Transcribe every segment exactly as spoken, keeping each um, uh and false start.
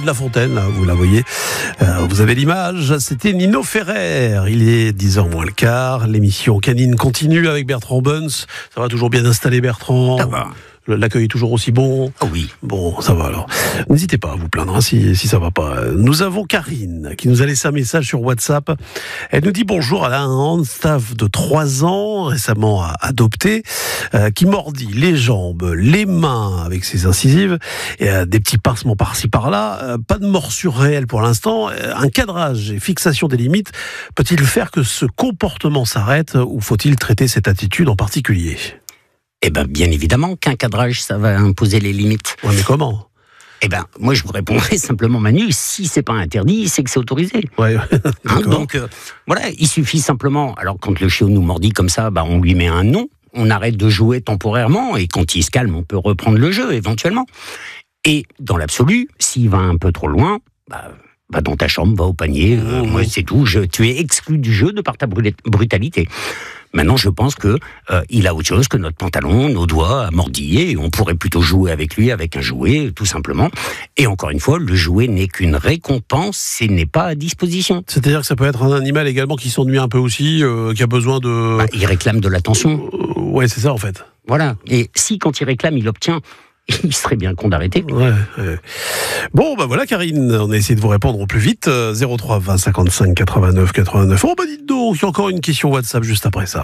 de la Fontaine, vous la voyez, euh, vous avez l'image, c'était Nino Ferrer. Il est dix heures moins le quart, l'émission Canine continue avec Bertrand Buns. Ça va toujours bien installé, Bertrand? Ça va. L'accueil est toujours aussi bon? Oh oui. Bon, ça va alors. N'hésitez pas à vous plaindre hein, si, si ça va pas. Nous avons Karine qui nous a laissé un message sur WhatsApp. Elle nous dit bonjour, elle a un handstaff de trois ans, récemment adopté, euh, qui mordit les jambes, les mains avec ses incisives, et, euh, des petits pincements par-ci par-là. Euh, pas de morsure réelle pour l'instant. Euh, un cadrage et fixation des limites peut-il faire que ce comportement s'arrête ou faut-il traiter cette attitude en particulier? Eh bien, bien évidemment qu'un cadrage, ça va imposer les limites. Ouais, mais comment? Eh bien, moi, je vous répondrai simplement, Manu, si c'est pas interdit, c'est que c'est autorisé. Ouais, hein, donc, euh, voilà, il suffit simplement, alors quand le chiot nous mordit comme ça, bah, on lui met un nom, on arrête de jouer temporairement, et quand il se calme, on peut reprendre le jeu, éventuellement. Et dans l'absolu, s'il va un peu trop loin, bah, va dans ta chambre, va au panier, euh, moi, c'est tout, je, tu es exclu du jeu de par ta brutalité. Maintenant, je pense que euh, il a autre chose que notre pantalon, nos doigts à mordiller, et on pourrait plutôt jouer avec lui avec un jouet, tout simplement. Et encore une fois, le jouet n'est qu'une récompense, et n'est pas à disposition. C'est-à-dire que ça peut être un animal également qui s'ennuie un peu aussi, euh, qui a besoin de... Bah, il réclame de l'attention. Euh, ouais, c'est ça en fait. Voilà. Et si quand il réclame, il obtient, il serait bien con d'arrêter. Ouais, ouais. Bon, bah voilà, Karine, on a essayé de vous répondre au plus vite. Euh, zéro trois vingt cinquante-cinq quatre-vingt-neuf quatre-vingt-neuf. Oh, bah dites donc, il y a encore une question WhatsApp juste après ça.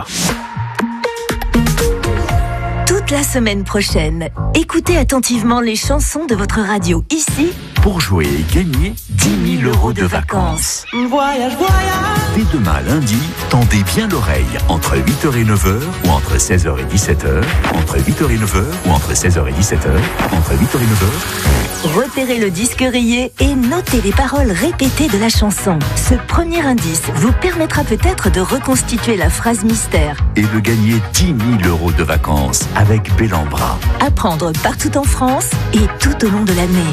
Toute la semaine prochaine, écoutez attentivement les chansons de votre radio ici pour jouer et gagner dix mille euros de vacances. Voyage, voyage. Dès demain lundi, tendez bien l'oreille entre huit heures et neuf heures ou entre seize heures et dix-sept heures, entre huit heures et neuf heures ou entre seize heures et dix-sept heures, entre huit heures et neuf heures. Repérez le disque rayé et notez les paroles répétées de la chanson. Ce premier indice vous permettra peut-être de reconstituer la phrase mystère et de gagner dix mille euros de vacances avec Bellambra. À prendre partout en France et tout au long de l'année.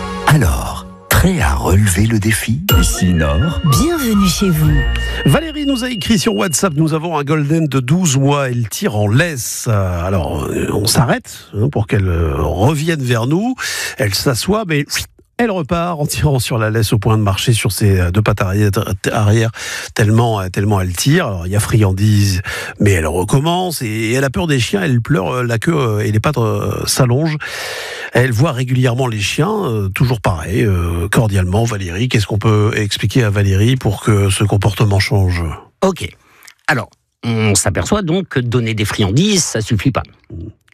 Alors, prêt à relever le défi? Ici Nord. Bienvenue chez vous. Valérie nous a écrit sur WhatsApp, nous avons un golden de douze mois, elle tire en laisse. Alors, on s'arrête hein, pour qu'elle revienne vers nous. Elle s'assoit, mais... elle repart en tirant sur la laisse au point de marcher sur ses deux pattes arrière, tellement, tellement elle tire. Alors, il y a friandise, mais elle recommence et elle a peur des chiens, elle pleure, la queue et les pattes s'allongent. Elle voit régulièrement les chiens, toujours pareil, cordialement. Valérie, qu'est-ce qu'on peut expliquer à Valérie pour que ce comportement change? Ok. Alors, on s'aperçoit donc que donner des friandises, ça suffit pas. D'accord ?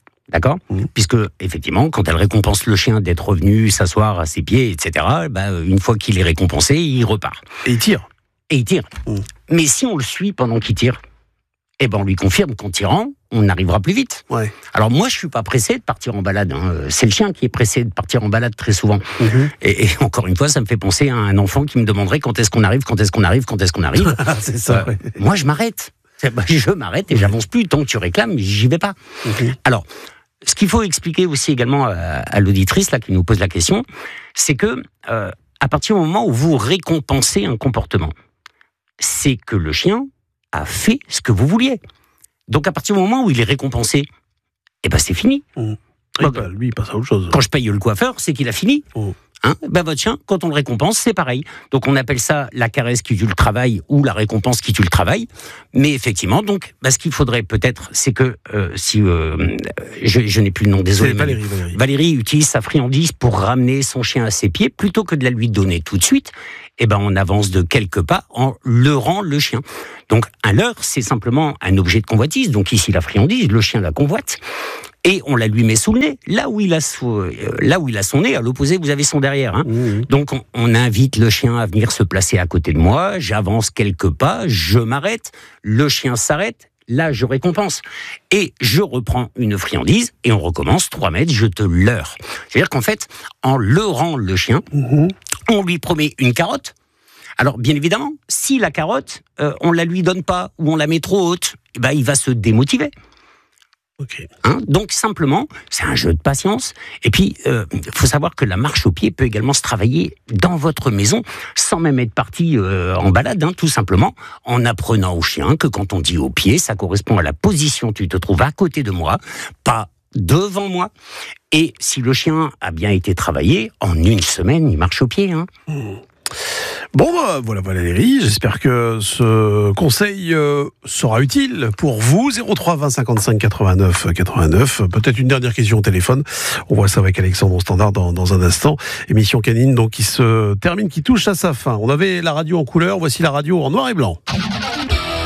Mmh. Puisque, effectivement, quand elle récompense le chien d'être revenu s'asseoir à ses pieds, et cetera, bah, une fois qu'il est récompensé, il repart. Et il tire. Et il tire. Mmh. Mais si on le suit pendant qu'il tire, eh ben on lui confirme qu'en tirant, on arrivera plus vite. Ouais. Alors moi, je suis pas pressé de partir en balade. Hein. C'est le chien qui est pressé de partir en balade très souvent. Mmh. Et, et encore une fois, ça me fait penser à un enfant qui me demanderait quand est-ce qu'on arrive, quand est-ce qu'on arrive, quand est-ce qu'on arrive. C'est ça. Euh, ouais. Moi, je m'arrête. Je m'arrête et j'avance plus. Tant que tu réclames, j'y vais pas. Mmh. Alors... ce qu'il faut expliquer aussi également à, à l'auditrice là qui nous pose la question, c'est que euh, à partir du moment où vous récompensez un comportement, c'est que le chien a fait ce que vous vouliez. Donc à partir du moment où il est récompensé, eh ben c'est fini. Mmh. Donc, bah, lui, il passe à autre chose. Quand je paye le coiffeur, c'est qu'il a fini. Mmh. Hein, ben votre chien, quand on le récompense, c'est pareil. Donc on appelle ça la caresse qui tue le travail ou la récompense qui tue le travail. Mais effectivement, donc, ben, ce qu'il faudrait peut-être, c'est que euh, si euh, je, je n'ai plus le nom, désolé. Valérie, Valérie. Valérie utilise sa friandise pour ramener son chien à ses pieds plutôt que de la lui donner tout de suite. Eh ben on avance de quelques pas en leurrant le chien. Donc un leurre, c'est simplement un objet de convoitise. Donc ici la friandise, le chien la convoite. Et on la lui met sous le nez, là où il a son, euh, là où il a son nez, à l'opposé, vous avez son derrière. Hein. Mmh. Donc on, on invite le chien à venir se placer à côté de moi, j'avance quelques pas, je m'arrête, le chien s'arrête, là je récompense. Et je reprends une friandise et on recommence, trois mètres, je te leurre. C'est-à-dire qu'en fait, en leurrant le chien, mmh. on lui promet une carotte. Alors bien évidemment, si la carotte, euh, on la lui donne pas ou on la met trop haute, eh ben, il va se démotiver. Okay. Hein, donc simplement, c'est un jeu de patience. Et puis, il euh, faut savoir que la marche au pied peut également se travailler dans votre maison, sans même être parti euh, en balade, hein, tout simplement, en apprenant au chien que quand on dit au pied, ça correspond à la position tu te trouves à côté de moi, pas devant moi. Et si le chien a bien été travaillé, en une semaine, il marche au pied. Hein. Mmh. Bon, bah, voilà Valérie, j'espère que ce conseil euh, sera utile pour vous. zéro trois vingt cinquante-cinq quatre-vingt-neuf quatre-vingt-neuf. Peut-être une dernière question au téléphone. On voit ça avec Alexandre au standard dans, dans un instant. Émission canine donc qui se termine, qui touche à sa fin. On avait la radio en couleur, voici la radio en noir et blanc.